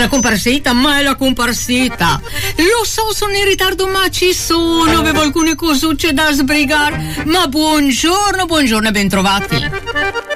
la comparsetta, ma è la comparsetta. Lo so, sono in ritardo, ma ci sono. Avevo alcune cosucce da sbrigare. Ma buongiorno e bentrovati.